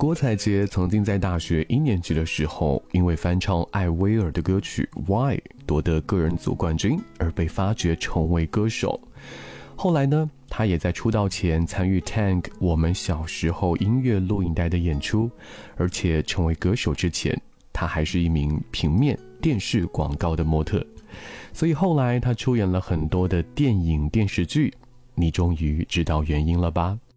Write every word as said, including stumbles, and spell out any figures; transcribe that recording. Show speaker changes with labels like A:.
A: 郭采洁曾经在大学一年级的时候，因为翻唱艾薇儿的歌曲 Why 夺得个人组冠军而被发掘成为歌手。后来呢，她也在出道前参与 Tank 我们小时候音乐录影带的演出，而且成为歌手之前，她还是一名平面电视广告的模特。所以后来她出演了很多的电影电视剧，你终于知道原因了吧？